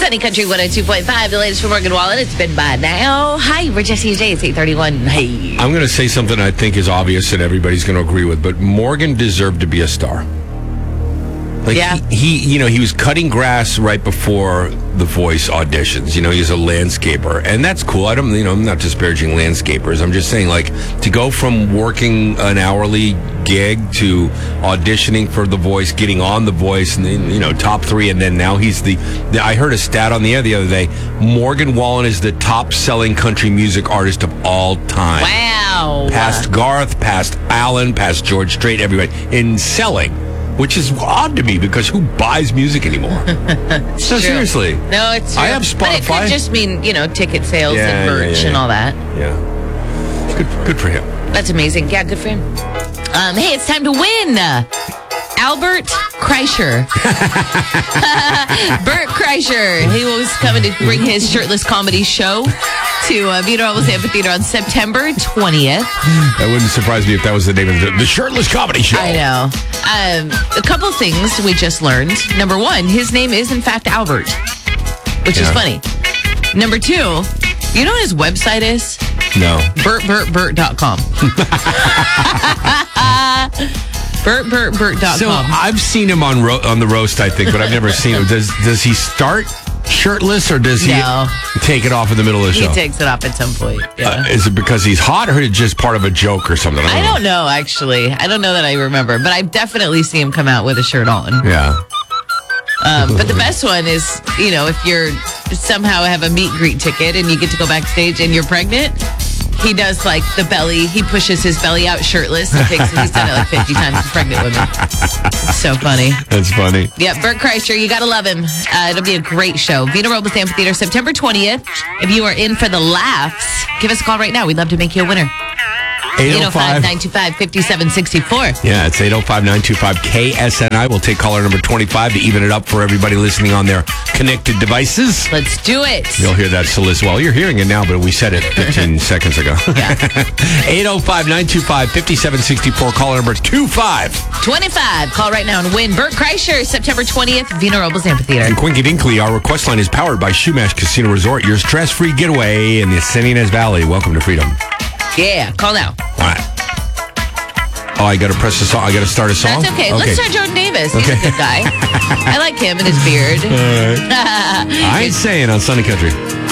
Sunny Country 102.5, the latest from Morgan Wallen. It's been by now. Hi, we're Jesse J. It's 8:31. Hey. I'm going to say something I think is obvious and everybody's going to agree with, but Morgan deserved to be a star. Like Yeah. he was cutting grass right before The Voice auditions. He's a landscaper, and that's cool. I'm not disparaging landscapers. I'm just saying, like, to go from working an hourly gig to auditioning for The Voice, getting on The Voice, and then, top 3, and then now he's I heard a stat on the air the other day. Morgan Wallen is the top-selling country music artist of all time. Wow. Past Garth, past Alan, past George Strait, everybody in selling. Which is odd to me because who buys music anymore? So True. seriously. No, it's true. I have Spotify. But it could just mean, ticket sales Yeah, and merch and all that. Yeah. Good for him. That's amazing. Yeah, good for him. Hey, it's time to win. Albert Kreischer. Bert Kreischer. He was coming to bring his shirtless comedy show to Vito Robles Amphitheater on September 20th. That wouldn't surprise me if that was the name of the Shirtless Comedy Show. I know. A couple things we just learned. Number one, his name is in fact Albert, which is funny. Number two, you know what his website is? No. BertBertBert.com. BertBertBert.com. So I've seen him on the roast, I think, but I've never seen him. Does he start shirtless or does he take it off in the middle of the show? He takes it off at some point. Yeah. Is it because he's hot or is it just part of a joke or something? I don't know, actually. I don't know that I remember, but I definitely see him come out with a shirt on. Yeah. But the best one is, if you're somehow have a meet and greet ticket and you get to go backstage and you're pregnant, he does like the belly. He pushes his belly out shirtless. He's done it like 50 times with pregnant women. It's so funny. That's funny. Yeah, Bert Kreischer, you got to love him. It'll be a great show. Vito Robles Amphitheater, September 20th. If you are in for the laughs, give us a call right now. We'd love to make you a winner. 805-925-5764. Yeah, it's 805-925-KSNI. We'll take caller number 25 to even it up for everybody listening on their connected devices. Let's do it. You'll hear that solicit. Well, you're hearing it now, but we said it 15 seconds ago. Yeah. 805-925-5764. Caller number 25. Call right now and win. Bert Kreischer, September 20th, Vito Robles Amphitheater. And Quinky Dinkley, our request line is powered by Shumash Casino Resort, your stress-free getaway in the San Ynez Valley. Welcome to freedom. Yeah, call now. All right. Oh, I got to press the song. I got to start a song? That's okay. Let's start Jordan Davis. He's a good guy. I like him and his beard. I ain't saying on Sunny Country.